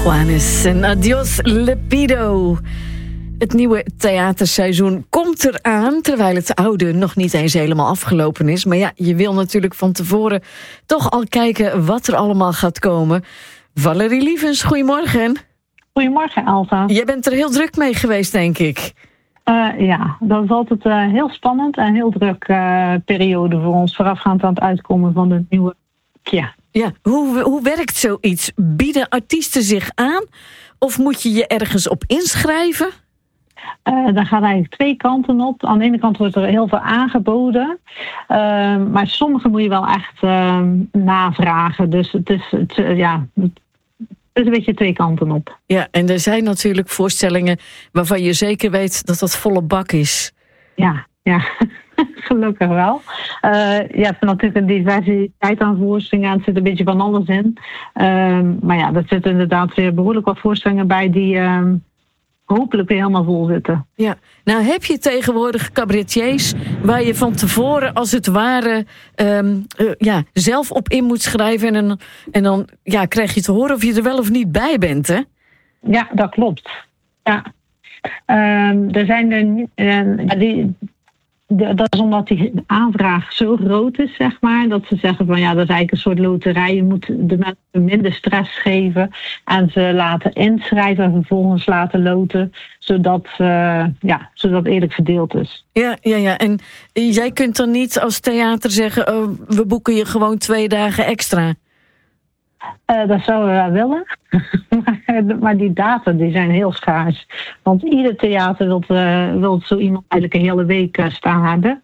Juanes en Adios Lepido. Het nieuwe theaterseizoen komt eraan, terwijl het oude nog niet eens helemaal afgelopen is. Maar ja, je wil natuurlijk van tevoren toch al kijken wat er allemaal gaat komen. Valerie Lievens, goedemorgen. Goedemorgen, Elsa. Jij bent er heel druk mee geweest, denk ik. Ja, dat is altijd heel spannend en heel druk periode voor ons, voorafgaand aan het uitkomen van de nieuwe. Ja, hoe werkt zoiets? Bieden artiesten zich aan? Of moet je je ergens op inschrijven? Daar gaat eigenlijk twee kanten op. Aan de ene kant wordt er heel veel aangeboden. Maar sommige moet je wel echt navragen. Dus het is een beetje twee kanten op. Ja, en er zijn natuurlijk voorstellingen waarvan je zeker weet dat dat volle bak is. Ja. Gelukkig wel. Je hebt natuurlijk een diversiteit aan voorstellingen en er zit een beetje van alles in. Maar ja, er zitten inderdaad weer behoorlijk wat voorstellingen bij die hopelijk weer helemaal vol zitten. Ja, nou heb je tegenwoordig cabaretiers waar je van tevoren als het ware zelf op in moet schrijven en dan krijg je te horen of je er wel of niet bij bent, hè? Ja, dat klopt. Ja. Er zijn er dat is omdat die aanvraag zo groot is, zeg maar. Dat ze zeggen van dat is eigenlijk een soort loterij. Je moet de mensen minder stress geven. En ze laten inschrijven en vervolgens laten loten. Zodat het eerlijk verdeeld is. Ja. En jij kunt dan niet als theater zeggen, we boeken je gewoon 2 dagen extra. Dat zouden we wel willen. Maar die data die zijn heel schaars. Want ieder theater wil zo iemand eigenlijk een hele week staan hebben.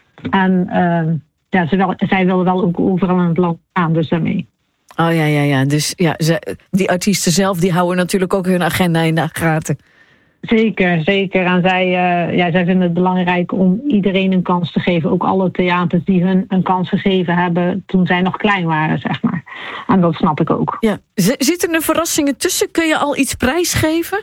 En zij willen wel ook overal in het land gaan, dus daarmee. Oh ja. Dus die artiesten zelf die houden natuurlijk ook hun agenda in de gaten. Zeker. En zij vinden het belangrijk om iedereen een kans te geven. Ook alle theaters die hun een kans gegeven hebben toen zij nog klein waren, zeg maar. En dat snap ik ook. Ja. Zitten er verrassingen tussen? Kun je al iets prijsgeven?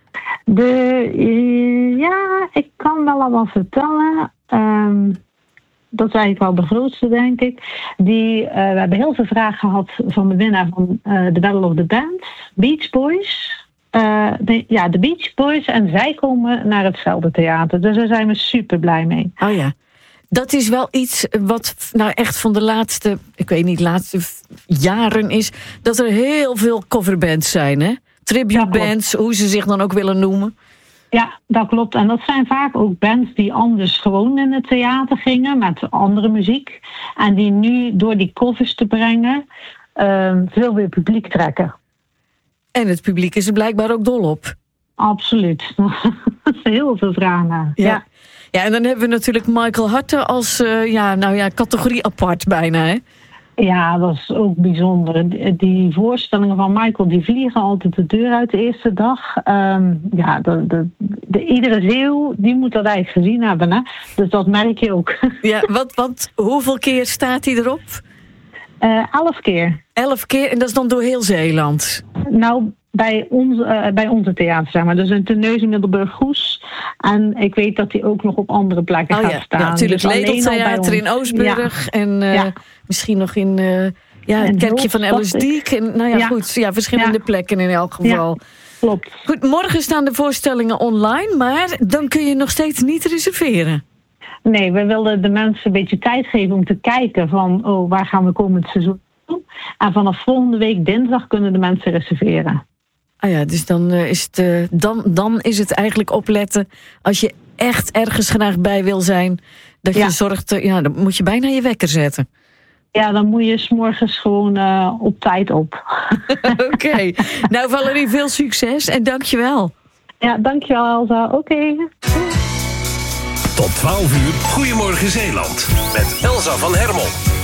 Ik kan wel al wat vertellen. Dat is eigenlijk wel de grootste, denk ik. We hebben heel veel vragen gehad van de winnaar van The Battle of the Bands, Beach Boys. De Beach Boys en zij komen naar hetzelfde theater. Dus daar zijn we super blij mee. Oh ja. Dat is wel iets wat echt van de laatste jaren is. Dat er heel veel coverbands zijn, hè? Tributebands, hoe ze zich dan ook willen noemen. Ja, dat klopt. En dat zijn vaak ook bands die anders gewoon in het theater gingen met andere muziek. En die nu door die covers te brengen veel meer publiek trekken. En het publiek is er blijkbaar ook dol op. Absoluut. Er is heel veel vraag naar. Ja, en dan hebben we natuurlijk Michael Harten als categorie apart bijna, hè? Ja, dat is ook bijzonder. Die voorstellingen van Michael die vliegen altijd de deur uit de eerste dag. Iedere zeeuw die moet dat eigenlijk gezien hebben, hè? Dus dat merk je ook. Ja, hoeveel keer staat hij erop? 11 keer. 11 keer en dat is dan door heel Zeeland? Nou, bij onze theater, zeg maar. Dus in Tenneuzen in Middelburg-Goes. En ik weet dat hij ook nog op andere plekken gaat staan. Ja, natuurlijk. Dus Ledeltheater in Oostburg. Ja. En misschien nog in het kerkje van Ellersdiek. Verschillende plekken in elk geval. Ja, klopt. Goed, morgen staan de voorstellingen online, maar dan kun je nog steeds niet reserveren. Nee, we wilden de mensen een beetje tijd geven om te kijken van waar gaan we komend seizoen doen. En vanaf volgende week dinsdag kunnen de mensen reserveren. Ah ja, dus dan is het eigenlijk opletten als je echt ergens graag bij wil zijn, dat je zorgt, dan moet je bijna je wekker zetten. Ja, dan moet je 's morgens gewoon op tijd op. Oké. Nou Valerie, veel succes en dankjewel. Ja, dankjewel Elsa. Oké. Tot 12 uur, Goedemorgen Zeeland. Met Elsa van Hermel.